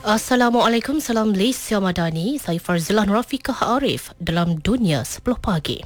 Assalamualaikum, salam Malaysia Madani. Saya Farzilah Rafiqah Arif dalam Dunia 10 Pagi.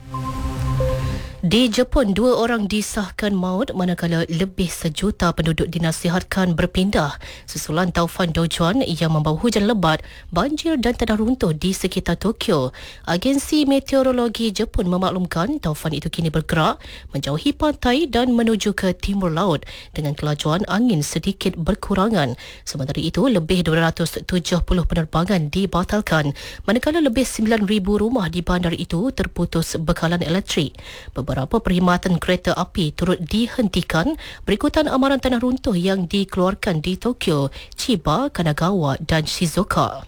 Di Jepun, 2 orang disahkan maut manakala lebih sejuta penduduk dinasihatkan berpindah susulan taufan Dojuan yang membawa hujan lebat, banjir dan tanah runtuh di sekitar Tokyo. Agensi Meteorologi Jepun memaklumkan taufan itu kini bergerak menjauhi pantai dan menuju ke timur laut dengan kelajuan angin sedikit berkurangan. Sementara itu, lebih 270 penerbangan dibatalkan manakala lebih 9,000 rumah di bandar itu terputus bekalan elektrik. Beberapa perkhidmatan kereta api turut dihentikan berikutan amaran tanah runtuh yang dikeluarkan di Tokyo, Chiba, Kanagawa dan Shizuoka.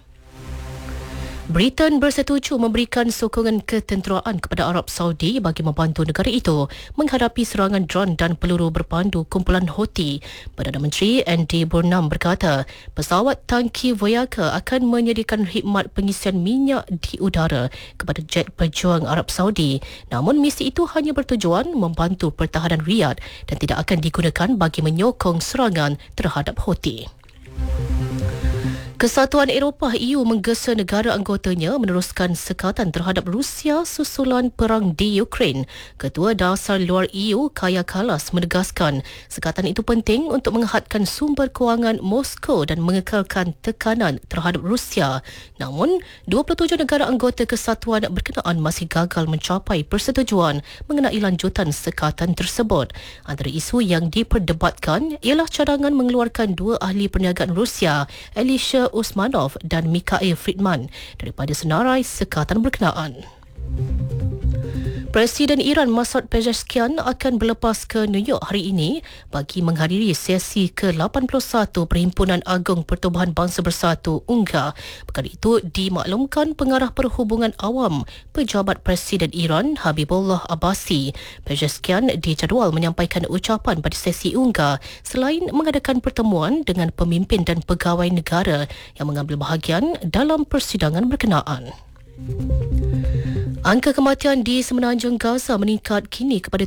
Britain bersetuju memberikan sokongan ketenteraan kepada Arab Saudi bagi membantu negara itu menghadapi serangan dron dan peluru berpandu kumpulan Houthi. Perdana Menteri Andy Burnham berkata, pesawat tangki Voyager akan menyediakan khidmat pengisian minyak di udara kepada jet pejuang Arab Saudi. Namun misi itu hanya bertujuan membantu pertahanan Riyadh dan tidak akan digunakan bagi menyokong serangan terhadap Houthi. Kesatuan Eropah EU menggesa negara anggotanya meneruskan sekatan terhadap Rusia susulan perang di Ukraine. Ketua Dasar Luar EU Kaja Kallas menegaskan sekatan itu penting untuk menghadkan sumber kewangan Moskow dan mengekalkan tekanan terhadap Rusia. Namun, 27 negara anggota kesatuan berkenaan masih gagal mencapai persetujuan mengenai lanjutan sekatan tersebut. Antara isu yang diperdebatkan ialah cadangan mengeluarkan 2 ahli perniagaan Rusia, Alisher Usmanov dan Mikhail Friedman daripada senarai sekatan berkenaan. Presiden Iran Masoud Pezeshkian akan berlepas ke New York hari ini bagi menghadiri sesi ke-81 Perhimpunan Agung Pertubuhan Bangsa Bersatu UNGA. Perkara itu dimaklumkan Pengarah Perhubungan Awam Pejabat Presiden Iran Habibullah Abbasi. Pezeshkian dijadual menyampaikan ucapan pada sesi UNGA selain mengadakan pertemuan dengan pemimpin dan pegawai negara yang mengambil bahagian dalam persidangan berkenaan. Angka kematian di Semenanjung Gaza meningkat kini kepada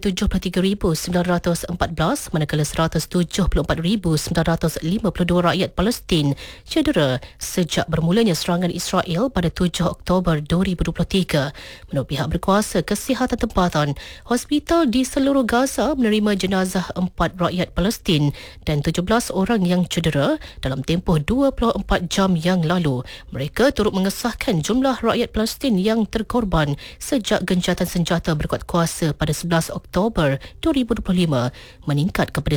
73,914 manakala 174,952 rakyat Palestin cedera sejak bermulanya serangan Israel pada 7 Oktober 2023. Menurut pihak berkuasa kesihatan tempatan, hospital di seluruh Gaza menerima jenazah 4 rakyat Palestin dan 17 orang yang cedera dalam tempoh 24 jam yang lalu. Mereka turut mengesahkan jumlah rakyat Palestin yang terkorban sejak gencatan senjata berkuat kuasa pada 11 Oktober 2025 meningkat kepada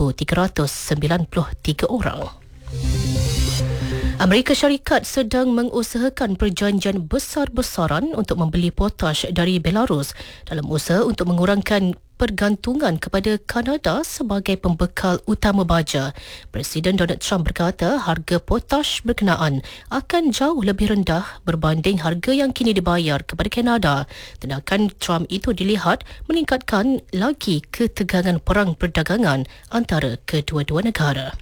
1,393 orang. Amerika Syarikat sedang mengusahakan perjanjian besar-besaran untuk membeli potash dari Belarus dalam usaha untuk mengurangkan pergantungan kepada Kanada sebagai pembekal utama baja. Presiden Donald Trump berkata harga potash berkenaan akan jauh lebih rendah berbanding harga yang kini dibayar kepada Kanada. Tindakan Trump itu dilihat meningkatkan lagi ketegangan perang perdagangan antara kedua-dua negara.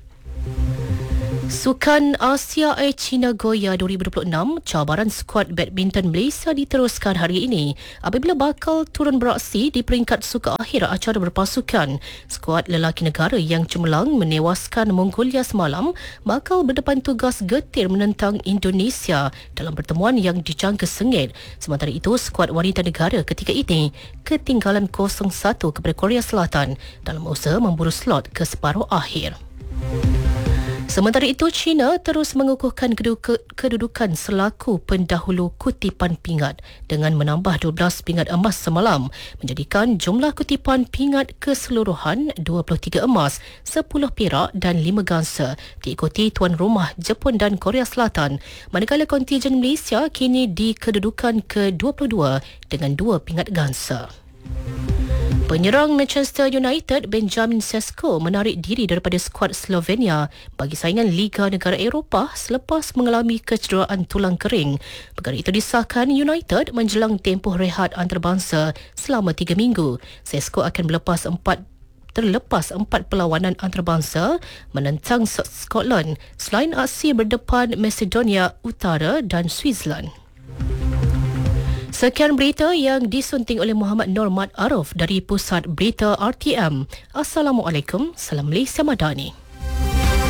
Sukan Asia China Goya 2026, cabaran skuad badminton Malaysia diteruskan hari ini apabila bakal turun beraksi di peringkat suka akhir acara berpasukan. Skuad lelaki negara yang cemerlang menewaskan Mongolia semalam bakal berdepan tugas getir menentang Indonesia dalam pertemuan yang dijangka sengit. Sementara itu, skuad wanita negara ketika ini ketinggalan 0-1 kepada Korea Selatan dalam usaha memburu slot ke separuh akhir. Sementara itu, China terus mengukuhkan kedudukan selaku pendahulu kutipan pingat dengan menambah 12 pingat emas semalam, menjadikan jumlah kutipan pingat keseluruhan 23 emas, 10 perak dan 5 gangsa, diikuti tuan rumah Jepun dan Korea Selatan, manakala kontijen Malaysia kini di kedudukan ke-22 dengan 2 pingat gangsa. Penyerang Manchester United Benjamin Sesko menarik diri daripada skuad Slovenia bagi saingan Liga Negara Eropah selepas mengalami kecederaan tulang kering. Perkara itu disahkan United menjelang tempoh rehat antarabangsa selama 3 minggu. Sesko akan terlepas 4 perlawanan antarabangsa menentang Scotland selain aksi berdepan Macedonia Utara dan Switzerland. Sekian berita yang disunting oleh Muhammad Nur Mat Arif dari Pusat Berita RTM. Assalamualaikum, salam Malaysia Madani.